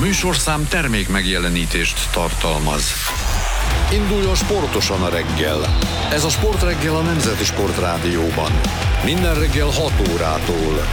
műsorszám termék megjelenítést tartalmaz. Induljon sportosan a reggel. Ez a Sportreggel a Nemzeti Sportrádióban. Minden reggel 6 órától.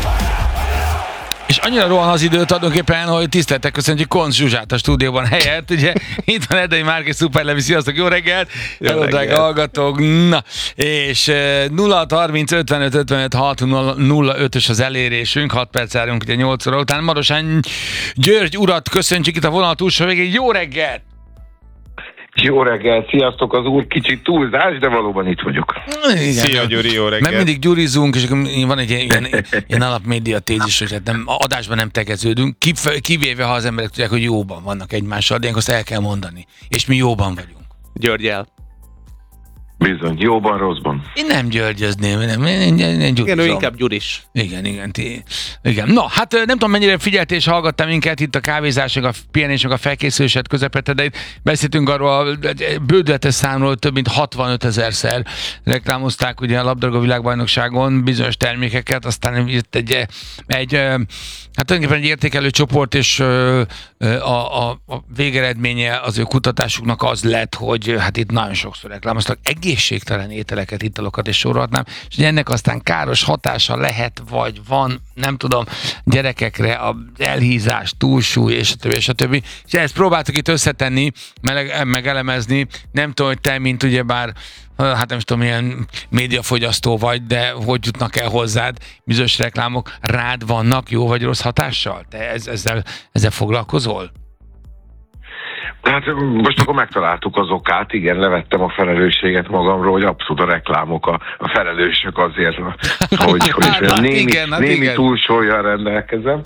És annyira rohan az idő tulajdonképpen, hogy tisztelettel köszöntjük Koncz Zsuzsát a stúdióban helyett. Ugye itt van Erdei Márk és Szuperlevi, sziasztok, jó reggelt! Hello, drága hallgatók! Na, és 0630 55 55 605-ös az elérésünk, 6 perc járunk ugye 8 óra után. Marosán György urat köszöntjük itt a vonal túlsó végén. Jó reggelt! Jó reggel, sziasztok, az úr kicsit túlzás, de valóban itt vagyok. Igen, szia Gyuri, jó reggel. Mert mindig gyurizunk, és van egy ilyen alapmédia tézis, hogy nem, adásban nem tegeződünk, kivéve ha az emberek tudják, hogy jóban vannak egymással, de ilyenkor azt el kell mondani. És mi jóban vagyunk. Györgyel. Bizony, jóban, rosszban. Én nem györgyözném, én gyurizom. Igen, ő inkább Gyuris. Igen. No, hát nem tudom, mennyire figyeltél és hallgattál minket itt a kávézásnak, a pihenésnek, a felkészülésed közepette, de itt beszéltünk arról a bődületes számról, több mint 65 000-szer reklámozták ugye a labdarúgó világbajnokságon bizonyos termékeket, aztán jött egy hát tulajdonképpen egy értékelő csoport, és a végeredménye az ő kutatásuknak az lett, hogy hát itt nagyon sokszor reklámoztak egészségtelen ételeket, italokat és sorolhatnám, és ennek aztán káros hatása lehet, vagy van, nem tudom, gyerekekre a elhízás, túlsúly, és a többi. És ezt próbáltuk itt összetenni, meg elemezni. Nem tudom, hogy te, mint ugyebár, hát nem tudom, milyen médiafogyasztó vagy, de hogy jutnak el hozzád bizonyos reklámok, rád vannak jó vagy rossz hatással? Te ezzel foglalkozol? Hát most akkor megtaláltuk az okát, igen, levettem a felelősséget magamról, hogy abszolút a reklámok a felelősök azért, hogy némi túlsúllyal rendelkezem.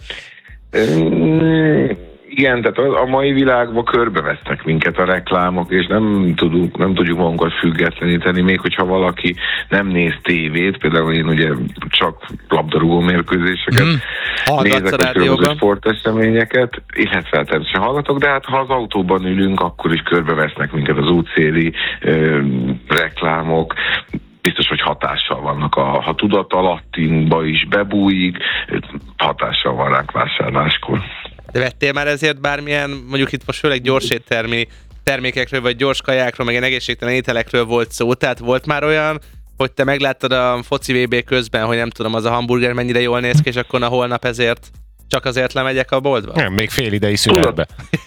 Igen, tehát a mai világban körbevesznek minket a reklámok, és nem tudjuk magunkat függetleníteni, még hogyha valaki nem néz tévét, például én ugye csak labdarúgó mérkőzéseket nézek, a sporteseményeket, illetve természetesen hallgatok, de hát ha az autóban ülünk, akkor is körbevesznek minket az útszéli reklámok, biztos, hogy hatással vannak, ha tudatalattinkba is bebújik, hatással van ránk vásárláskor. De vettél már ezért bármilyen, mondjuk itt most főleg gyors éttermi termékekről, vagy gyors kajákról, meg ilyen egészségtelen ételekről volt szó, tehát volt már olyan, hogy te megláttad a foci VB közben, hogy nem tudom, az a hamburger mennyire jól néz ki, és akkor holnap ezért csak azért lemegyek a boltba? Nem, még fél idei szünetbe.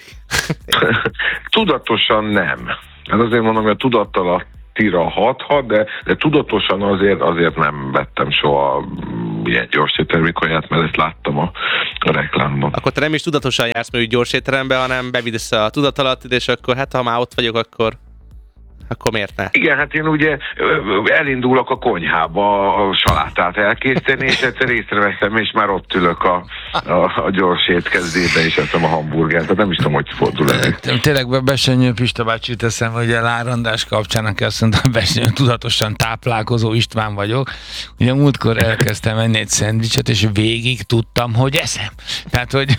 Tudatosan nem. Hát azért mondom, hogy a tudattalattira hathat, de tudatosan azért nem vettem soha ilyen gyors éttermi kaját, mert ezt láttam a reklámban. Akkor te nem is tudatosan jársz mondjuk gyors étterembe, hanem bevisz a tudatalattit, és akkor hát ha már ott vagyok, akkor miért ne? Igen, hát én ugye elindulok a konyhába a salátát elkészíteni, és egyszer észreveszem, és már ott ülök a gyors étkezdébe, és eszem a hamburgert. Tehát nem is tudom, hogy fordul el. Tényleg Bessenyő Pista bácsi teszem, hogy a Lárandás kapcsán azt mondtam, Bessenyő tudatosan táplálkozó István vagyok. Ugye múltkor elkezdtem enni egy szendvicset, és végig tudtam, hogy eszem. Tehát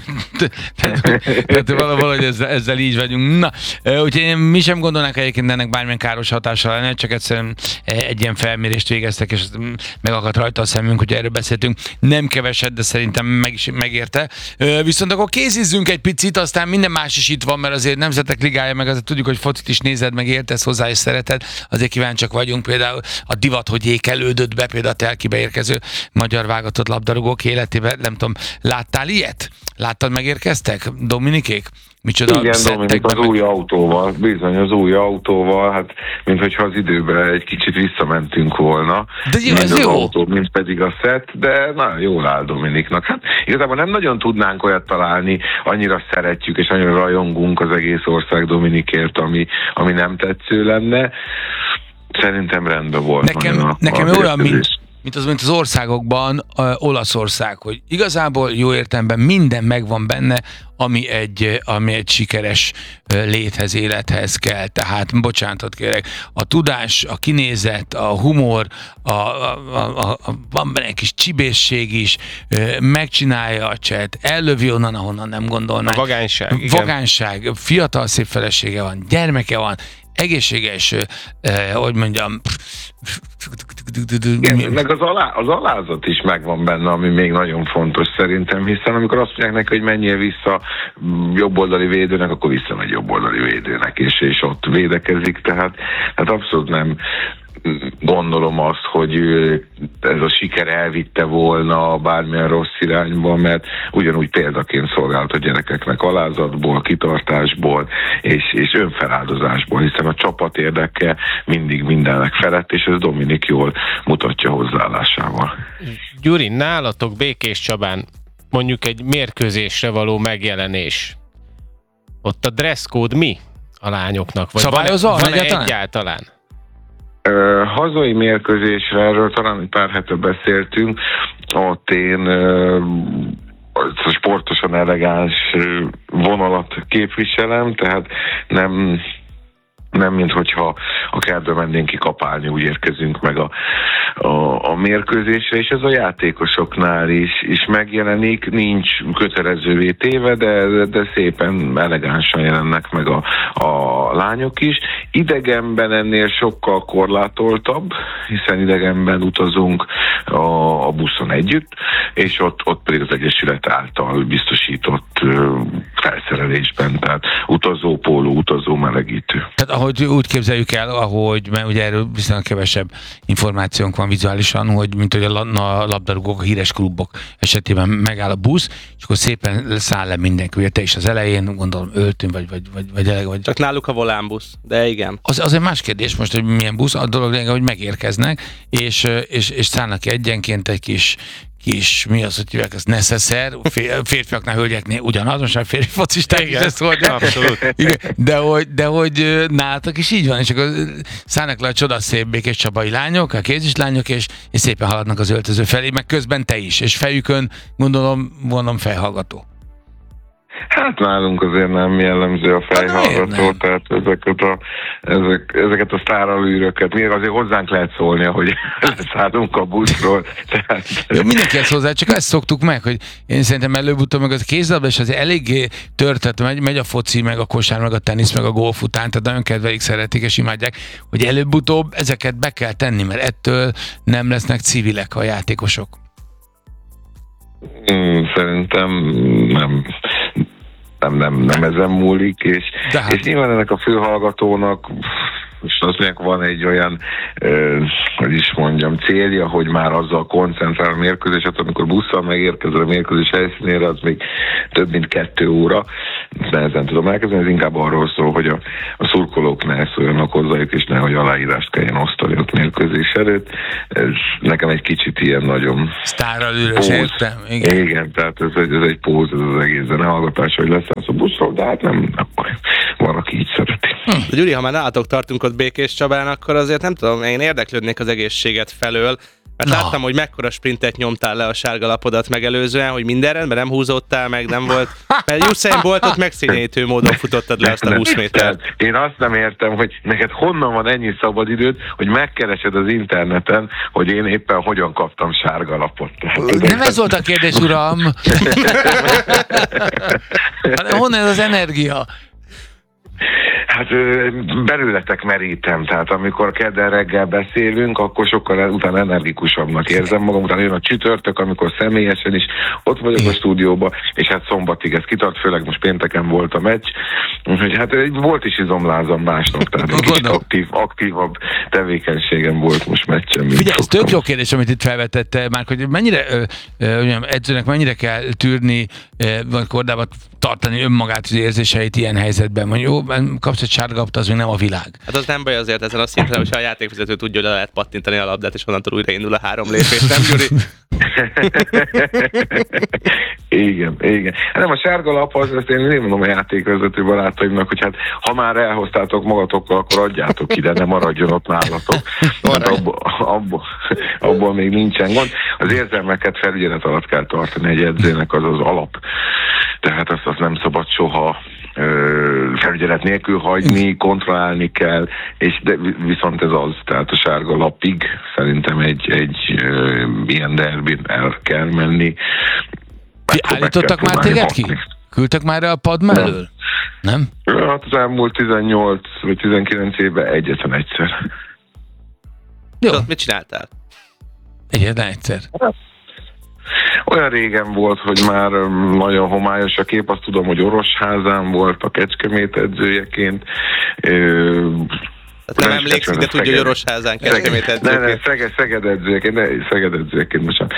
valahogy ezzel így vagyunk. Na, úgyhogy mi sem gondolnánk egyébként ennek bármilyen káros hatással lenne, csak egyszerűen egy ilyen felmérést végeztek, és megakadt rajta a szemünk, hogy erről beszéltünk. Nem keveset, de szerintem megérte. Viszont akkor kézizzünk egy picit, aztán minden más is itt van, mert azért Nemzetek Ligája, meg azért tudjuk, hogy focit is nézed, meg értesz hozzá, és szereted. Azért kíváncsiak vagyunk, például a divat, hogy ékelődött be, például a telkibe érkező magyar válogatott labdarúgók életében. Nem tudom, láttál ilyet? Láttad, megérkeztek? Dominikék? Micsoda, igen, Dominik, az új autóval, bizony az új autóval, hát minthogyha az időben egy kicsit visszamentünk volna. De jó, ez jó. Autó, mint pedig a szett, de nagyon jól áll Dominiknak. Hát igazából nem nagyon tudnánk olyat találni, annyira szeretjük és annyira rajongunk az egész ország Dominikért, ami nem tetsző lenne. Szerintem rendben volt. Nekem olyan, mint az országokban Olaszország, hogy igazából jó értelemben minden megvan benne, ami egy sikeres léthez, élethez kell. Tehát, bocsánatot kérek, a tudás, a kinézet, a humor, van benne egy kis csibészség is, megcsinálja a cset, ellövi onnan, ahonnan nem gondolnák. A vagányság. Igen. Vagányság, fiatal szép felesége van, gyermeke van, egészséges, hogy mondjam, Igen, meg az alázat is megvan benne, ami még nagyon fontos szerintem, hiszen amikor azt mondják neki, hogy menjél vissza jobboldali védőnek, akkor visszamegy jobboldali védőnek, és ott védekezik, tehát abszolút nem gondolom azt, hogy ez a siker elvitte volna bármilyen rossz irányba, mert ugyanúgy példaként szolgált a gyerekeknek alázatból, kitartásból és önfeláldozásból, hiszen a csapat érdeke mindig mindennek felett, és ez Dominik jól mutatja hozzáállásával. Gyuri, nálatok Békés Csabán mondjuk egy mérkőzésre való megjelenés. Ott a dresscode mi a lányoknak? Vagy szabályozva van egyáltalán? Hazai mérkőzésre, erről talán egy pár hete beszéltünk, ott én a sportosan elegáns vonalat képviselem, tehát nem mint hogyha a kertbe mennénk kikapálni, úgy érkezünk meg a mérkőzésre, és ez a játékosoknál is megjelenik, nincs kötelezővé téve, de szépen elegánsan jelennek meg a lányok is. Idegenben ennél sokkal korlátoltabb, hiszen idegenben utazunk a buszon együtt, és ott pedig az Egyesület által biztosított felszerelésben, tehát utazópóló, utazó melegítő. Tehát ahogy úgy képzeljük el, mert ugye erről viszonylag kevesebb információnk van vizuálisan, hogy mint hogy a labdarúgók, a híres klubok esetében megáll a busz, és akkor szépen száll le mindenki. Ugye te is az elején, gondolom öltünk, vagy. Csak náluk a volánbusz, de igen. Az egy más kérdés most, hogy milyen busz, a dolog lényeg, hogy megérkeznek, és szállnak ki egyenként egy kis, mi az, hogy hívják, ezt neszeszer, férfiaknál, hölgyeknél ugyanaz, most már férfi focisták is ezt mondják. Abszolút. Igen, de hogy nálatok is így van, és akkor szállnak le a csodaszép Békés Csabai lányok, a kézislányok, és szépen haladnak az öltöző felé, meg közben te is, és fejükön gondolom fejhallgató. Hát nálunk azért nem jellemző a fejhallgató, tehát ezeket a sztáralűröket, miért azért hozzánk lehet szólni, ahogy leszállunk a buszról. Tehát... Jó, mindenkihez hozzá, csak ezt szoktuk meg, hogy én szerintem előbb-utóbb meg az kézlabda, és azért eléggé törtet, megy a foci, meg a kosár, meg a tenisz, meg a golf után, tehát nagyon kedvelik, szeretik és imádják, hogy előbb-utóbb ezeket be kell tenni, mert ettől nem lesznek civilek a játékosok. Szerintem nem ezen múlik, és nyilván ennek a főhallgatónak és az mondják, van egy olyan, hogy is mondjam, célja, hogy már azzal koncentrál a mérkőzéset, amikor busszal megérkezel a mérkőzés helyszínére, az még több mint 2 óra, nehezen tudom elkezdeni, ez inkább arról szól, hogy a szurkolók ne szóljanak hozzájuk, és nehogy aláírást kelljen osztani ott mérkőzés előtt. Ez nekem egy kicsit ilyen nagyon... Sztárral ürös, értem. Igen, tehát ez egy póz, ez az egész zenehallgatás, hogy leszállsz a buszról, de hát nem van, aki így szereti. Gyuri, ha már nálatok tartunk ott Békés Csabán, akkor azért nem tudom, én érdeklődnék az egészséget felől, mert láttam, hogy mekkora sprintet nyomtál le a sárga lapodat megelőzően, hogy minden rendben, nem húzódtál meg, nem volt, mert Usain Boltot megszínítő módon futottad le azt a 20 métert. Én azt nem értem, hogy neked honnan van ennyi szabadidőd, hogy megkeresed az interneten, hogy én éppen hogyan kaptam sárga lapot. Nem ez volt a kérdés, uram! Hanem honnan ez az energia? Hát belőletek merítem, tehát amikor kedden reggel beszélünk, akkor sokkal utána energikusabbnak érzem magam, utána jön a csütörtök, amikor személyesen is ott vagyok a stúdióban, és hát szombatig ez kitart, főleg most pénteken volt a meccs, úgyhogy hát volt is izomlázam másnap, tehát egy kicsit aktívabb tevékenységem volt most meccsen. Figyelj, ez tök jó kérdés, amit itt felvetette, már hogy mennyire edzőnek mennyire kell tűrni, vagy kordában tartani önmagát, az érzéseit ilyen helyzetben. Mondjuk, jó, kapsz egy sárgalapot, az még nem a világ. Hát az nem baj azért ezen a szinten, hogyha a játékvezető tudja, hogy le lehet pattintani a labdát, és onnantól újraindul a 3 lépés, nem Gyuri? Igen. Hát nem a sárgalap, ezt én nem mondom a játékvezető barátaimnak, hogy hát ha már elhoztátok magatokkal, akkor adjátok ide, ne maradjon ott nálatok. Abból még nincsen gond. Az érzelmeket felügyelet alatt kell tartani egy edzőnek, az az alap. Tehát azt nem szabad soha felügyelet nélkül hagyni, kontrollálni kell, de viszont ez az, tehát a sárga lapig szerintem egy ilyen derbin el kell menni. Állítottak már téged ki? Küldtek már a pad mellől? Nem? Hát az elmúlt 18 vagy 19 évben egyetlen egyszer. Jó. Mit csináltál? Egyetlen egyszer. Olyan régen volt, hogy már nagyon homályos a kép, azt tudom, hogy Orosházán volt a Kecskemét edzőjeként. Nem emlékszik, de tudja, hogy Orosházán Kecskemét edzőjeként. Szeged edzőjeként, bocsánat.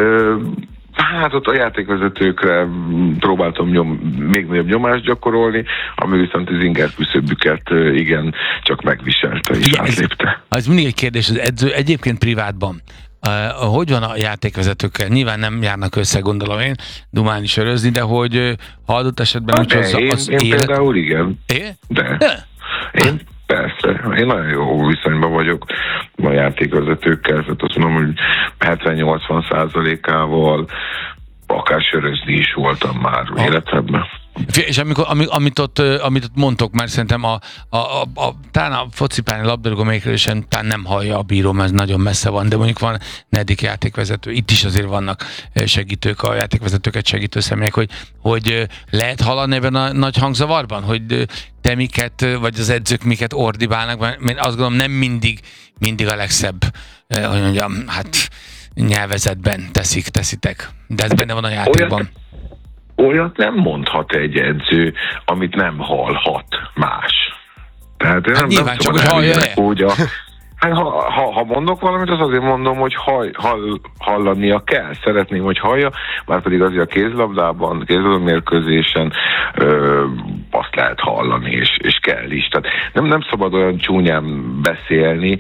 Hát ott a játékvezetőkre próbáltam még nagyobb nyomást gyakorolni, ami viszont az inger küszöbüket igen, csak megviselte és átlépte. Ez mindig egy kérdés, az edző egyébként privátban. Hogy van a játékvezetőkkel? Nyilván nem járnak össze, gondolom én, dumálni, sörözni, de hogy ha adott esetben úgy hozza az élet... Én például igen. De. Én persze. Én nagyon jó viszonyban vagyok a játékvezetőkkel, tehát azt mondom, hogy 70-80%-ával akár sörözni is voltam már életemben. És amit ott mondtok, már szerintem talán a focipálni labdarúgó mérkőzésen talán nem hallja a bíró, mert nagyon messze van, de mondjuk van negyedik játékvezető, itt is azért vannak segítők, a játékvezetőket segítő személyek, hogy lehet hallani ebben a nagy hangzavarban, hogy te miket, vagy az edzők miket ordibálnak, mert azt gondolom nem mindig a legszebb, hogy mondjam, hát nyelvezetben teszitek, de ez benne van a játékban. Olyat nem mondhat egy edző, amit nem hallhat más. Tehát hát nyilván csak, hogy hallja-e? Hát ha mondok valamit, az azért mondom, hogy hallania kell. Szeretném, hogy hallja, már pedig azért a kézlabdában, mérkőzésen azt lehet hallani, és kell is. Tehát nem szabad olyan csúnyán beszélni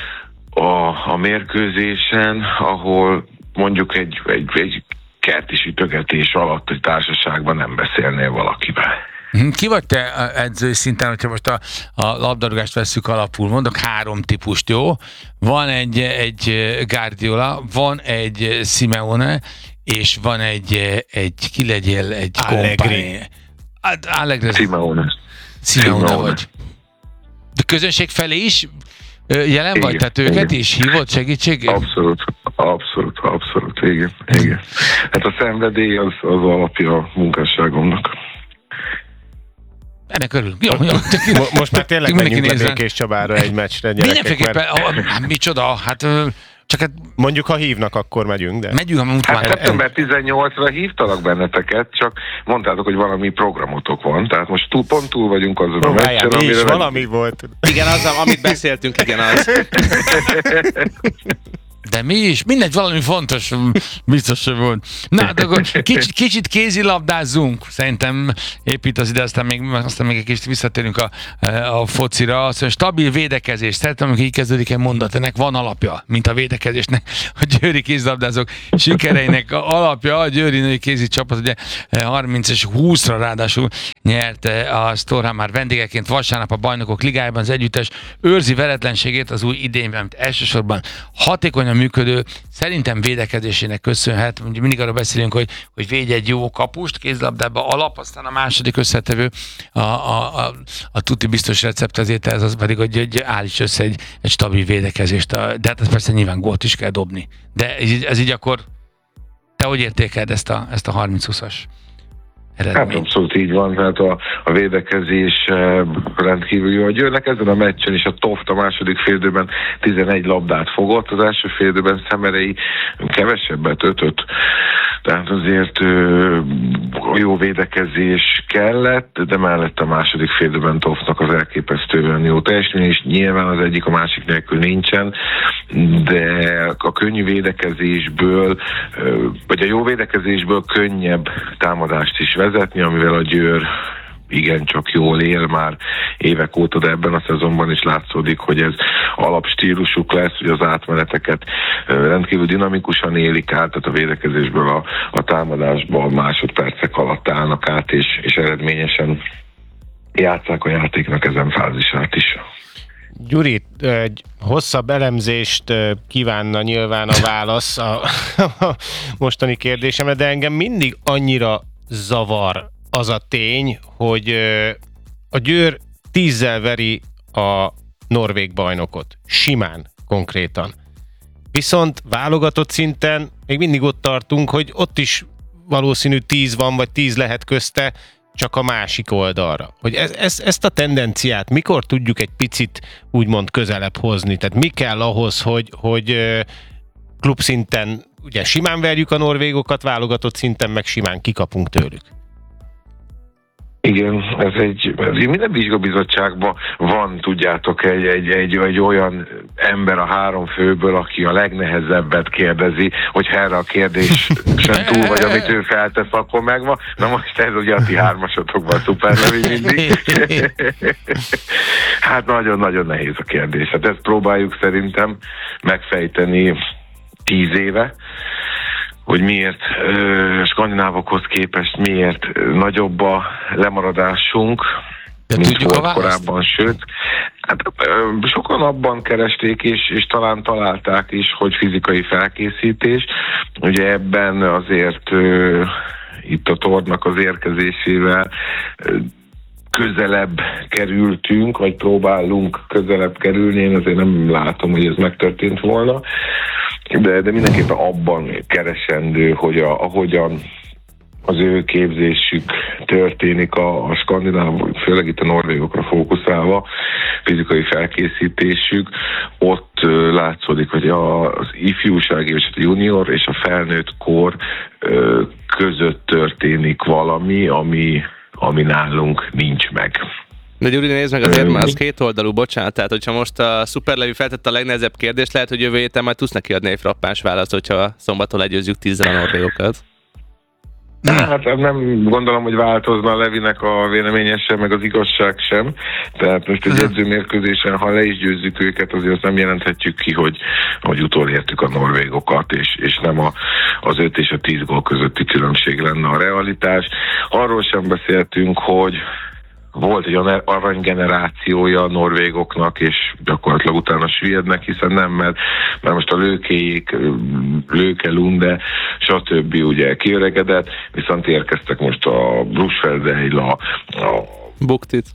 a mérkőzésen, ahol mondjuk egy kerti sütögetés alatt egy társaságban nem beszélnél valakivel. Ki vagy te edzői szinten, hogyha most a labdarúgást vesszük alapul? Mondok 3 típust, jó? Van egy Guardiola, van egy Simeone, és van egy ki legyél, egy Allegri. Allegri. Simeone vagy. De közönség felé is jelen vagy? Tehát őket is hívott segítségét? Abszolút, igen. Hát a szenvedély az alapja a munkásságomnak. Ennek örülünk. Jó. Most már tényleg menjünk le Békés Csabára egy meccsre, gyerekek. Mindenféleképpen, micsoda, csak hát... Mondjuk, ha hívnak, akkor megyünk, de... Megyünk, amúgy hát szeptember 18-ra hívtalak benneteket, csak mondtátok, hogy valami programotok van, tehát most pont túl vagyunk azon a meccsen, amire... valami volt. Igen, az, amit beszéltünk, igen, az. De mi is? Mindegy, valami fontos biztos, hogy volt. Na, hát akkor kicsit kézilabdázzunk. Szerintem épít az ide, aztán még egy kicsit visszatérünk a focira. Azt mondja, stabil védekezés. Szeretem, amikor így kezdődik egy mondat. Ennek van alapja, mint a védekezésnek. A győri kézilabdázók sikereinek alapja. A győri női kézi csapat ugye 30 és 20-ra ráadásul nyerte a Storham már vendégeként vasárnap a Bajnokok Ligájában. Az együttes őrzi veretlenségét az új idényben, amit elsősorban hatékonyan működő, szerintem védekezésének köszönhet. Mindig arra beszélünk, hogy védj egy jó kapust, kézlabdában alap, aztán a második összetevő, a tuti biztos recept az ételhez, az pedig, hogy állíts össze egy stabil védekezést. De hát ez persze nyilván gólt is kell dobni. De ez így akkor, te hogy értékeled ezt a 30-20-as eredmény? Hát abszolút így van, tehát a védekezés rendkívül jó. A Győrnek ezen a meccsen is a Toft a második féldőben 11 labdát fogott, az első féldőben Szemerei kevesebbet, 5-5. Tehát azért jó védekezés kellett, de mellett a második féldőben Toftnak az elképesztően jó teljesítmény, és nyilván az egyik a másik nélkül nincsen, de a könnyű védekezésből, vagy a jó védekezésből könnyebb támadást is vezetni, amivel a Győr igencsak jól él már évek óta, de ebben a szezonban is látszódik, hogy ez alapstílusuk lesz, hogy az átmeneteket rendkívül dinamikusan élik át, tehát a védekezésből a támadásban másodpercek alatt állnak át, és eredményesen játsszák a játéknak ezen fázisát is. Gyuri, egy hosszabb elemzést kívánna nyilván a válasz a mostani kérdésemre, de engem mindig annyira zavar az a tény, hogy a Győr 10-zel veri a norvég bajnokot. Simán, konkrétan. Viszont válogatott szinten még mindig ott tartunk, hogy ott is valószínű 10 van, vagy 10 lehet közte, csak a másik oldalra. Hogy ezt a tendenciát mikor tudjuk egy picit úgymond közelebb hozni? Tehát mi kell ahhoz, hogy klubszinten ugye simán verjük a norvégokat, válogatott szinten meg simán kikapunk tőlük. Igen, ez minden vizsgabizottságban van, tudjátok, egy olyan ember a 3 főből, aki a legnehezebbet kérdezi, hogyha erre a kérdésen túl vagy, amit ő feltesz, akkor megvan. Na most ez ugye a ti 3-asotokban szuperlevény mindig. Hát nagyon-nagyon nehéz a kérdés. Hát ezt próbáljuk szerintem megfejteni 10 éve, hogy miért skandinávokhoz képest miért nagyobb a lemaradásunk, mint volt korábban, sőt, hát sokan abban keresték, és talán találták is, hogy fizikai felkészítés. Ugye ebben azért itt a tornak az érkezésével közelebb kerültünk, vagy próbálunk közelebb kerülni, én azért nem látom, hogy ez megtörtént volna, de mindenképpen abban keresendő, hogy ahogyan az ő képzésük történik a skandináv, főleg itt a norvégokra fókuszálva, fizikai felkészítésük, ott látszódik, hogy az ifjúsági, és a junior és a felnőtt kor között történik valami, ami nálunk nincs meg. De Gyuri, nézd meg, azért már az kétoldalú, bocsánat, tehát hogyha most a Superlevy feltette a legnehezebb kérdést, lehet, hogy jövő héten majd tudsz neki adni egy frappáns választ, hogyha szombaton legyőzzük 10-zel a norvégokat. Hát nem gondolom, hogy változna a Levinek a véleménye sem, meg az igazság sem. Tehát most egy edzőmérkőzésen, ha le is győzzük őket, azért nem jelenthetjük ki, hogy utolértük a norvégokat, és nem az 5 és a 10 gól közötti különbség lenne a realitás. Arról sem beszéltünk, hogy volt egy aranygenerációja a norvégoknak, és gyakorlatilag utána süllyednek, hiszen nem, mert most a Lökéjék, Löke, Lunde, stb. Ugye kiöregedett, viszont érkeztek most a Brusfeldeil, a Buktit.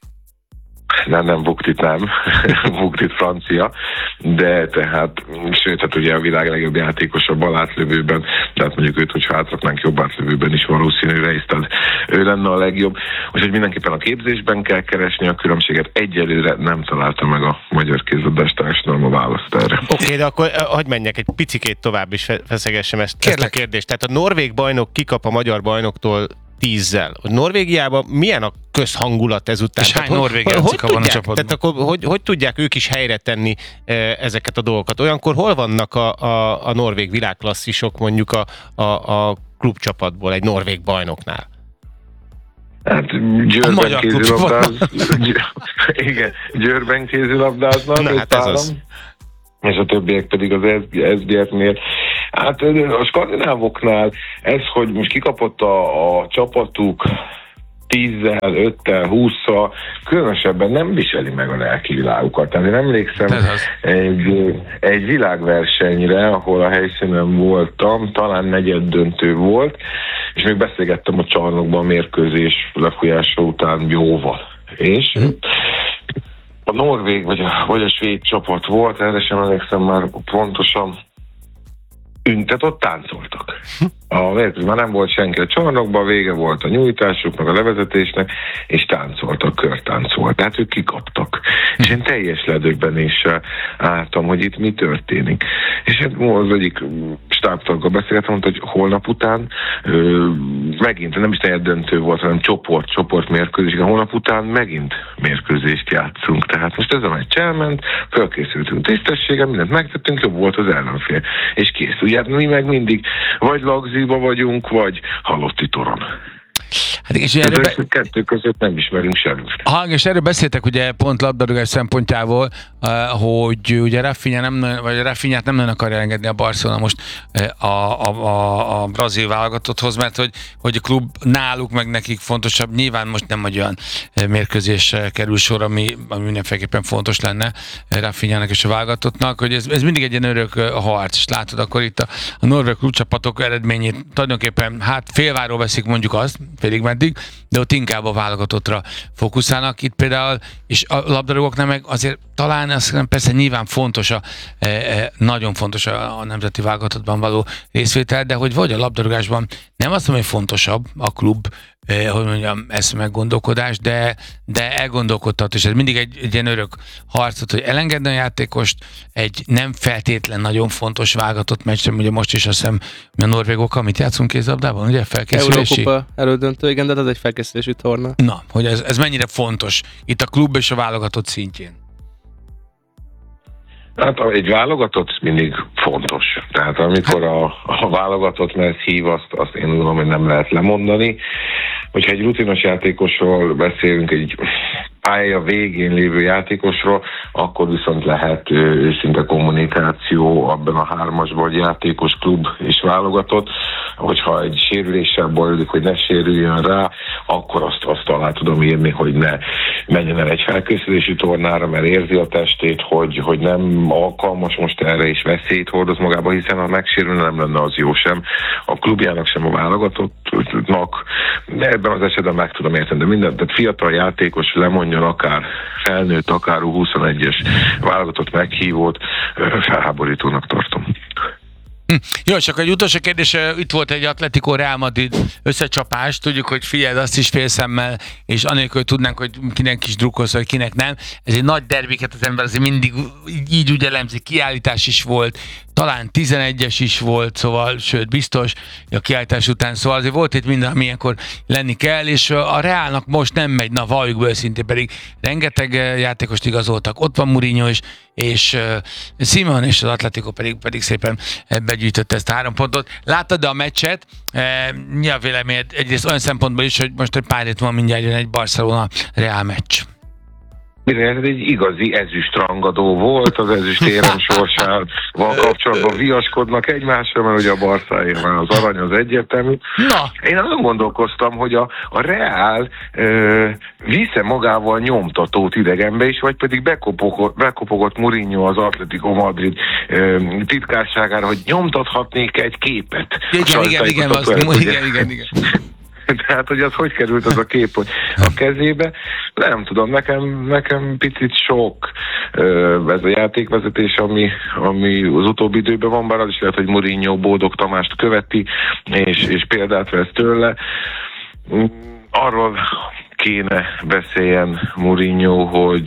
Nem, Buktit nem. Buktit francia, de tehát, sőt, hát ugye a világ legjobb játékosa bal átlövőben, tehát mondjuk őt, hogyha átraknánk jobb átlövőben is valószínű részt, tehát ő lenne a legjobb. Úgyhogy mindenképpen a képzésben kell keresni a különbséget. Egyelőre nem találta meg a Magyar Kézilabdás Társadalom a választ erre. Oké, de akkor hadd menjek egy picikét tovább is feszegessem ezt a kérdést. Tehát a norvég bajnok kikap a magyar bajnoktól 10-zel. Norvégiában milyen a közhangulat ezután? És hány norvég játszik van a csapatban? Tehát akkor hogy tudják ők is helyre tenni ezeket a dolgokat? Olyankor hol vannak a norvég világklasszisok mondjuk a klubcsapatból, egy norvég bajnoknál? Hát Győrben kézilabdáznak. Na hát ez az. És a többiek pedig az SBF-nél. Hát a skandinávoknál ez, hogy most kikapott a csapatuk 10-zel, 5-tel, 20-szal, különösebben nem viseli meg a lelki világukat. Tehát én emlékszem egy világversenyre, ahol a helyszínen voltam, talán negyeddöntő volt, és még beszélgettem a csarnokban a mérkőzés lefújása után jóval. És a norvég vagy a svéd csapat volt, erre sem emlékszem már pontosan, tehát ott táncoltak. A mérkőzésben nem volt senki a csarnokban, vége volt a nyújtásuknak, a levezetésnek, és táncoltak, körtánc volt. Tehát ők kikaptak. És én teljes ledöbbenéssel álltam, hogy itt mi történik. És az egyik stábtaggal beszélgettem, mondta, hogy holnap után megint, nem is döntő volt, hanem csoport mérkőzés, holnap után megint mérkőzést játszunk. Tehát most ez a meccs elment, fölkészültünk tisztességgel, mindent megtettünk, jobb volt az ellenfél. És kész. Ugye mi meg mindig vagy lagziba vagyunk, vagy halotti toron. Hát és kettő között nem ismerünk semmit. És erről beszéltek ugye pont labdarúgás szempontjából, hogy ugye Rafinhát nem nagyon akarja engedni a Barcelona most a brazil válogatotthoz, mert hogy a klub náluk meg nekik fontosabb. Nyilván most nem egy olyan mérkőzés kerül sor, ami mindenféleképpen fontos lenne Rafinhának és a válogatottnak, hogy ez mindig egy ilyen örök harc, és látod, akkor itt a norvég klubcsapatok eredményét tulajdonképpen félváról veszik mondjuk azt, félig meddig, de ott inkább a válogatottra fókuszálnak. Itt például, és a labdarúgóknál meg azért talán, persze nyilván fontos, nagyon fontos a nemzeti válogatottban való részvétel, de hogy vagy a labdarúgásban nem azt mondom, hogy fontosabb a klub hogy mondjam, eszmeggondolkodás, de elgondolkodtat, és ez mindig egy ilyen örök harcot, hogy elengedni a játékost egy nem feltétlen nagyon fontos válogatott meccsre, ugye most is azt hiszem, a norvégokkal mit játszunk kézlabdában, ugye felkészülési? Eurókupa elődöntő, igen, de ez egy felkészülési torna. Na, hogy ez mennyire fontos itt a klub és a válogatott szintjén? Hát egy válogatott mindig fontos. Tehát amikor a válogatott mez hív, azt én tudom, hogy nem lehet lemondani. Hogyha egy rutinos játékosról beszélünk, egy pálya végén lévő játékosról, akkor viszont lehet őszinte kommunikáció abban a hármasban, hogy játékos, klub és válogatott. Hogyha egy sérüléssel bajlik, hogy ne sérüljön rá, akkor azt alá tudom írni, hogy ne menjen el egy felkészülési tornára, mert érzi a testét, hogy nem alkalmas most erre, és veszélyt hordoz magába, hiszen ha megsérülne, nem lenne az jó sem a klubjának, sem a válogatottnak. De ebben az esetben meg tudom érteni, de minden, tehát fiatal játékos lemondjon akár felnőtt, akár 21-es válogatott meghívót, felháborítónak tartom. Jó, csak egy utolsó kérdés, itt volt egy Atletico Real Madrid összecsapás, tudjuk, hogy figyeld azt is félszemmel, és anélkül tudnánk, hogy kinek is drukkolsz, vagy kinek nem. Ez egy nagy derbiket az ember azért mindig így úgy elemzi, kiállítás is volt, talán 11-es is volt, szóval, sőt, biztos, a kiállítás után, szóval azért volt itt minden, ami ilyenkor lenni kell, és a Reálnak most nem megy, na valljuk be őszintén, pedig rengeteg játékost igazoltak, ott van Mourinho is, és Simon és az Atletico pedig szépen begyűjtött ezt a 3 pontot. Láttad a meccset? Mi a véleményed? Egyrészt olyan szempontból is, hogy most egy pár hét van mindjárt jön egy Barcelona-Real meccs. Ez egy igazi ezüstrangadó volt, az ezüstérem sorsával kapcsolatban viaskodnak egymásra, mert ugye a Barszáért már az arany az egyértelmű. Na. Én azon gondolkoztam, hogy a Real visze magával nyomtatót idegenbe is, vagy pedig bekopogott Mourinho az Atletico Madrid titkárságára, hogy nyomtathatnék egy képet. Igen. Tehát, hogy az hogy került az a kép a kezébe, nem tudom, nekem picit sok ez a játékvezetés, ami az utóbbi időben van, bár az is lehet, hogy Mourinho Bódog Tamást követi, és példát vesz tőle. Arról kéne beszéljen Mourinho,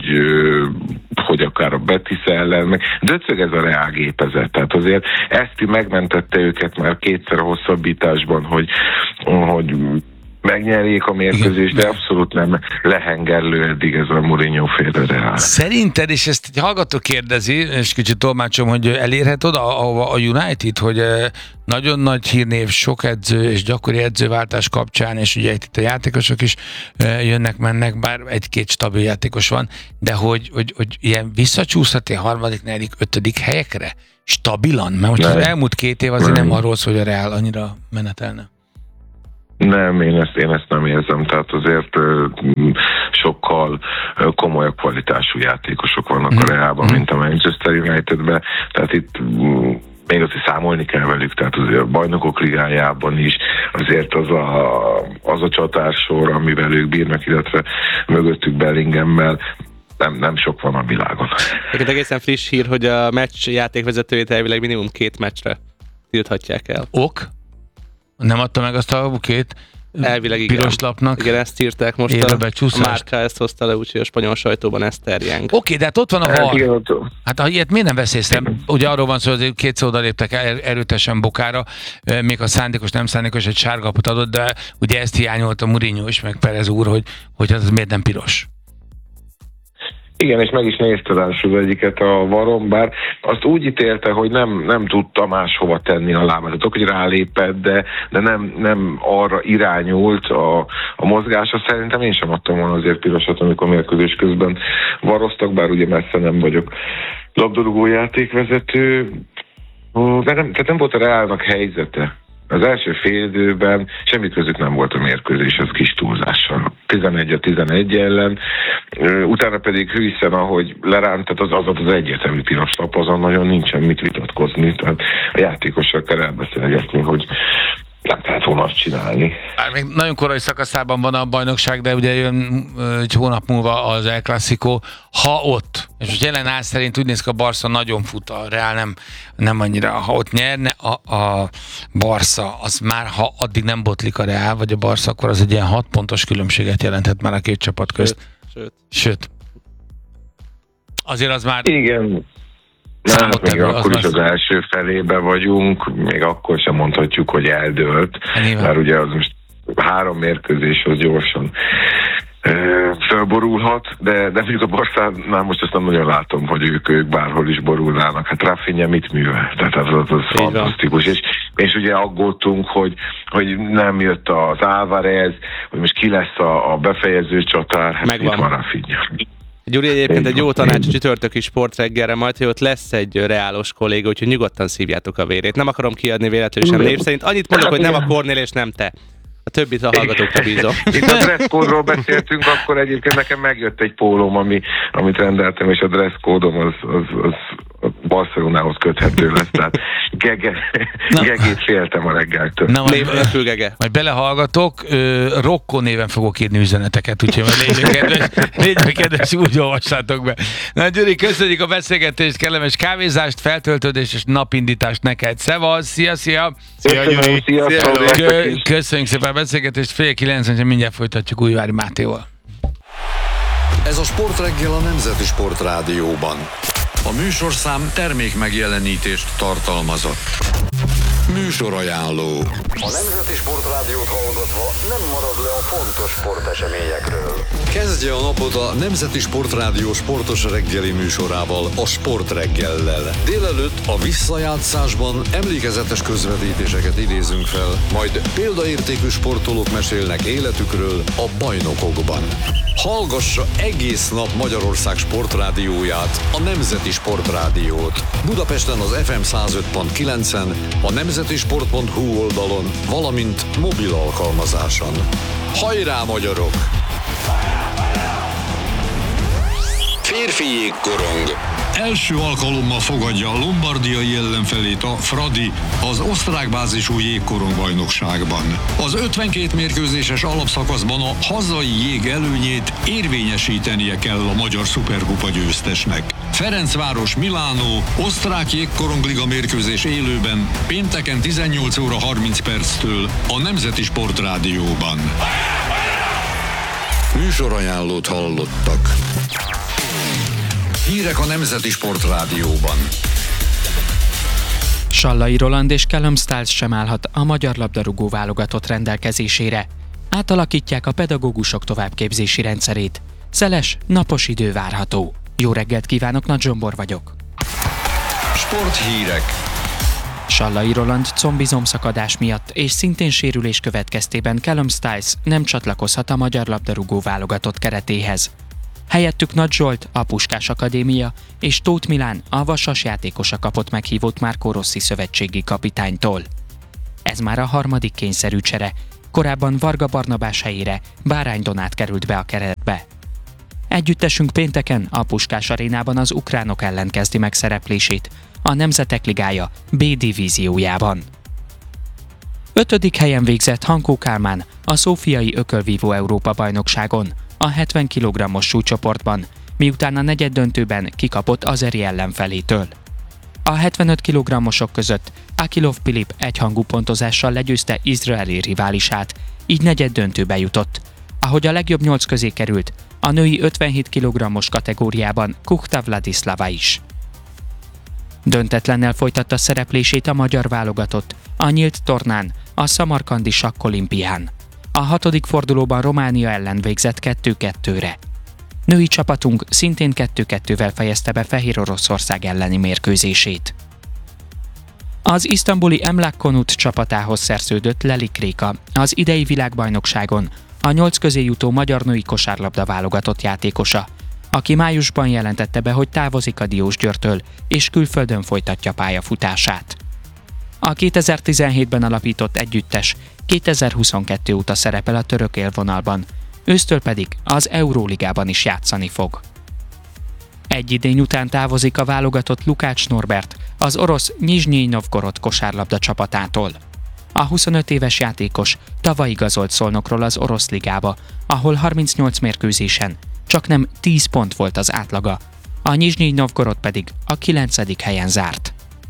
hogy akár a Betis ellen, meg döcög ez a Reál gépezet, tehát azért Eszti megmentette őket már kétszer a hosszabbításban, hogy megnyerjék a mérkőzést, de abszolút nem lehengerlő eddig ez a Mourinho féle Reál. Szerinted, és ezt egy hallgató kérdezi, és kicsit tolmácsom, hogy elérhet oda a United, hogy nagyon nagy hírnév, sok edző és gyakori edzőváltás kapcsán, és ugye itt a játékosok is jönnek-mennek, bár egy-két stabil játékos van, de hogy ilyen visszacsúszhat a 3., 4., 5. helyekre? Stabilan? Mert most az elmúlt 2 év azért nem arról szól, hogy a Reál annyira menetelne. Nem, én ezt nem érzem, tehát azért sokkal komolyabb kvalitású játékosok vannak a Realban, mint a Manchester Unitedben, tehát itt még azért számolni kell velük, tehát azért a Bajnokok Ligájában is azért az a csatársor, amivel ők bírnak, illetve mögöttük Bellinghemmel, nem sok van a világon. Egyébként egészen friss hír, hogy a meccs játékvezetőjét elvileg minimum 2 meccsre tilthatják el. Ok? Nem adta meg azt a bukét elvileg igen. Piros lapnak? Igen, ezt írták most a Márka, ezt hozta le, úgyhogy a spanyol sajtóban ezt terjeng. Oké, de hát ott van a VAR. Hát ha ilyet miért nem vesz észre? Ugye arról van szó, hogy 2-ször odaléptek erőtesen Bokára, még a szándékos, nem szándékos egy sárgalapot adott, de ugye ezt hiányolta Mourinho is, meg Perez úr, hogy az miért nem piros. Igen, és meg is nézte az egyiket a varon, bár azt úgy ítélte, hogy nem tudta máshova tenni a lábát. Tehát, hogy rálépett, de nem arra irányult a mozgása. Szerintem én sem adtam volna azért pirosat, amikor mérkőzés közben varoztak, bár ugye messze nem vagyok labdarúgó játékvezető. Tehát nem volt a Reálnak helyzete. Az első fél időben semmi közük nem volt a mérkőzéshez kis túlzással. 11-11 ellen, utána pedig Hűszen, ahogy leránt, tehát az egyértelmű piros lap, azon nagyon nincsen mit vitatkozni. Tehát a játékossal kell elbeszélgetni, hogy nem lehet volna azt csinálni. Bár még nagyon korai szakaszában van a bajnokság, de ugye jön egy hónap múlva az El Clásico. Ha ott, és most jelen áll szerint úgy néz ki, a Barca nagyon fut, a Real nem annyira. Ha ott nyerne a Barca, az már, ha addig nem botlik a Real, vagy a Barca, akkor az egy ilyen 6 pontos különbséget jelenthet már a két csapat közt. Sőt. Azért az már... Igen. Hát még akkor is az első felébe vagyunk, még akkor sem mondhatjuk, hogy eldőlt, mert ugye az most 3 mérkőzés az gyorsan felborulhat, de mondjuk a Barszánál most azt nem nagyon látom, hogy ők bárhol is borulnának. Hát Rafinha mit művel? Tehát az fantasztikus. És ugye aggódtunk, hogy nem jött az Álvarez, hogy most ki lesz a befejező csatár. Hát megvan. Itt van Rafinha. Gyuri, egyébként egy jó tanács csütörtöki sportreggelre majd, hogy ott lesz egy reálos kolléga, úgyhogy nyugodtan szívjátok a vérét. Nem akarom kiadni véletlenül sem név szerint. Annyit mondok, hogy nem a Kornél és nem te. A többit a hallgatókra bízom. Itt a dresszkódról beszéltünk, akkor egyébként nekem megjött egy pólóm, amit rendeltem, és a dresszkódom az Barcelonához köthető lesz, tehát gegét féltem a reggeltől. Név nélkül gege. Majd belehallgatok, Rocco néven fogok írni üzeneteket, úgyhogy légy kedves, úgy olvassátok be. Na Gyuri, köszönjük a beszélgetést, kellemes kávézást, feltöltődést és napindítást neked. Szevasz, szia! Szia Gyuri! Köszönjük szépen a beszélgetést, 8:30, mindjárt folytatjuk Újvári Mátéval. Ez a Sportreggel a Nemzeti Sportrádióban. A műsorszám termék megjelenítést tartalmazott. Műsorajánló. A Nemzeti Sportrádiót hallgatva nem marad le a fontos sporteseményekről. Kezdje a napot a Nemzeti Sportrádió sportos reggeli műsorával, a Sportreggellel. Délelőtt a visszajátszásban emlékezetes közvetítéseket idézünk fel, majd példaértékű sportolók mesélnek életükről a bajnokokban. Hallgassa egész nap Magyarország sportrádióját, a Nemzeti Sportrádiót. Budapesten az FM 105.9-en, a nemzetisport.hu oldalon, valamint mobil alkalmazáson. Hajrá, magyarok! Férfi jégkorong. Első alkalommal fogadja a lombardiai ellenfelét a Fradi az osztrák bázisú jégkorongbajnokságban. Az 52 mérkőzéses alapszakaszban a hazai jég előnyét érvényesítenie kell a magyar szuperkupa győztesnek. Ferencváros Milánó, osztrák jégkorongliga mérkőzés élőben pénteken 18 óra 30 perctől a Nemzeti Sportrádióban. Műsorajánlót hallottak. Hírek a Nemzeti Sportrádióban. Sallai Roland és Callum Styles sem állhat a magyar labdarúgó válogatott rendelkezésére. Átalakítják a pedagógusok továbbképzési rendszerét. Szeles, napos idő várható. Jó reggelt kívánok, Nagy Zsombor vagyok. Sporthírek. Sallai Roland combizomszakadás miatt és szintén sérülés következtében Callum Styles nem csatlakozhat a magyar labdarúgó válogatott keretéhez. Helyettük Nagy Zsolt, a Puskás Akadémia és Tóth Milán, a Vasas játékosa kapott meghívót Marco Rossi szövetségi kapitánytól. Ez már a harmadik kényszerű csere, korábban Varga Barnabás helyére Bárány Donát került be a keretbe. Együttesünk pénteken a Puskás arénában az ukránok ellen kezdi meg szereplését, a Nemzetek Ligája B divíziójában. 5. helyen végzett Hankó Kálmán a szófiai ökölvívó Európa-bajnokságon, a 70 kg-os súlycsoportban, miután a negyeddöntőben kikapott azeri ellenfelétől. A 75 kg-osok között Akilov Pilip egyhangú pontozással legyőzte izraeli riválisát, így negyeddöntőbe jutott. Ahogy a legjobb 8 közé került, a női 57 kg-os kategóriában Kuchta Vladislava is. Döntetlennel folytatta szereplését a magyar válogatott, a nyílt tornán, a szamarkandi sakkolimpián. A 6. fordulóban Románia ellen végzett 2-2-re. Női csapatunk szintén 2-2-vel fejezte be Fehéroroszország elleni mérkőzését. Az isztambuli Emlak Konut csapatához szerződött Leli Kréka, az idei világbajnokságon a 8 közé jutó magyar női kosárlabda válogatott játékosa, aki májusban jelentette be, hogy távozik a Diósgyőrtől és külföldön folytatja pályafutását. A 2017-ben alapított együttes 2022 óta szerepel a török élvonalban, ősztől pedig az Euróligában is játszani fog. Egy idény után távozik a válogatott Lukács Norbert az orosz Nyizsnyij Novgorod kosárlabda csapatától. A 25 éves játékos tavaly igazolt Szolnokról az orosz ligába, ahol 38 mérkőzésen csaknem 10 pont volt az átlaga, a Nyizsnyij Novgorod pedig a 9. helyen zárt.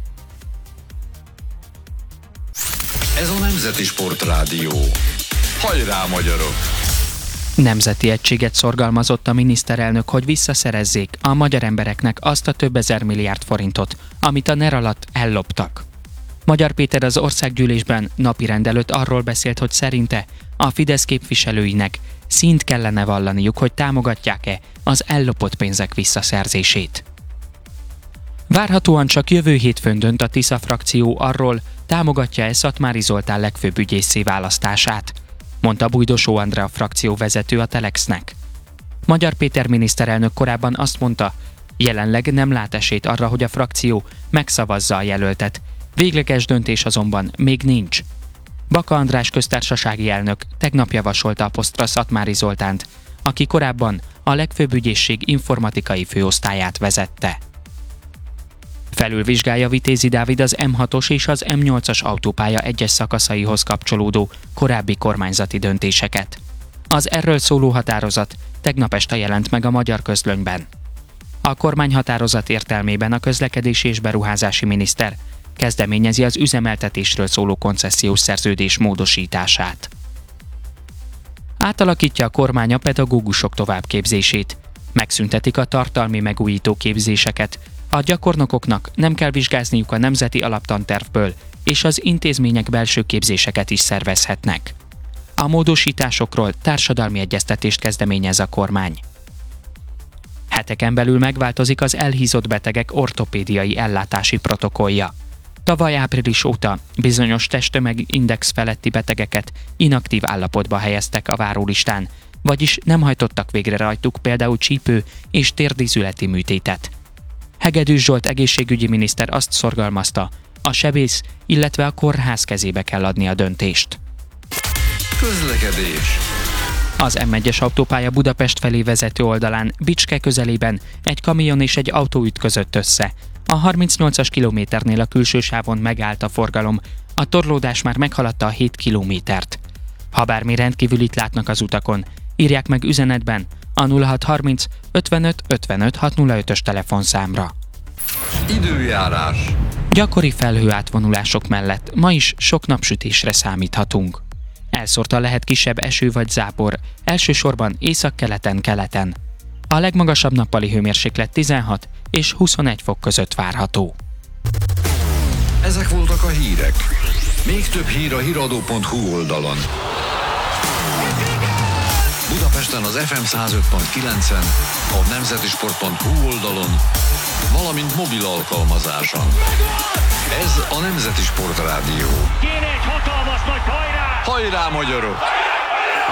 Ez a Nemzeti Sportrádió. Hajrá, magyarok! Nemzeti egységet szorgalmazott a miniszterelnök, hogy visszaszerezzék a magyar embereknek azt a több ezer milliárd forintot, amit a NER alatt elloptak. Magyar Péter az országgyűlésben napirend előtt arról beszélt, hogy szerinte a Fidesz képviselőinek színt kellene vallaniuk, hogy támogatják-e az ellopott pénzek visszaszerzését. Várhatóan csak jövő hétfőn dönt a Tisza frakció arról, támogatja-e Szatmári Zoltán legfőbb ügyészé választását, mondta Bújdosó Andrea frakcióvezető a Telexnek. Magyar Péter miniszterelnök korábban azt mondta, jelenleg nem lát esélyt arra, hogy a frakció megszavazza a jelöltet. Végleges döntés azonban még nincs. Baka András köztársasági elnök tegnap javasolta a posztra Szatmári Zoltánt, aki korábban a legfőbb ügyészség informatikai főosztályát vezette. Felülvizsgálja Vitézi Dávid az M6-os és az M8-as autópálya egyes szakaszaihoz kapcsolódó korábbi kormányzati döntéseket. Az erről szóló határozat tegnap este jelent meg a Magyar Közlönyben. A kormányhatározat értelmében a közlekedési és beruházási miniszter kezdeményezi az üzemeltetésről szóló koncesziós szerződés módosítását. Átalakítja a kormány a pedagógusok továbbképzését. Megszüntetik a tartalmi megújító képzéseket. A gyakornokoknak nem kell vizsgázniuk a nemzeti alaptantervből, és az intézmények belső képzéseket is szervezhetnek. A módosításokról társadalmi egyeztetést kezdeményez a kormány. Heteken belül megváltozik az elhízott betegek ortopédiai ellátási protokollja. Tavaly április óta bizonyos testtömegindex feletti betegeket inaktív állapotba helyeztek a várólistán, vagyis nem hajtottak végre rajtuk például csípő és térdizületi műtétet. Hegedűs Zsolt egészségügyi miniszter azt szorgalmazta, a sebész, illetve a kórház kezébe kell adni a döntést. Közlekedés. Az M1-es autópálya Budapest felé vezető oldalán Bicske közelében egy kamion és egy autó ütközött össze. A 38-as kilométernél a külső sávon megállt a forgalom, a torlódás már meghaladta a 7 kilométert. Ha bármi rendkívülit látnak az utakon, írják meg üzenetben a 0630 55 55 605-ös telefonszámra. Időjárás. Gyakori felhőátvonulások mellett ma is sok napsütésre számíthatunk. Elszórtan lehet kisebb eső vagy zápor, elsősorban északkeleten-keleten. A legmagasabb nappali hőmérséklet 16 és 21 fok között várható. Ezek voltak a hírek. Még több hír a hiradó.hu oldalon. Budapesten az FM 105.9-en, a nemzetisport.hu oldalon, valamint mobil alkalmazáson. Ez a Nemzeti Sportrádió. Kéne egy hatalmas nagy hajrá! Hajrá, magyarok!